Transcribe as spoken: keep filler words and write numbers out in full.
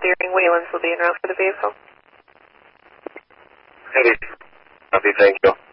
clearing. Wayland's will be en route for the vehicle. Copy. Copy, thank you.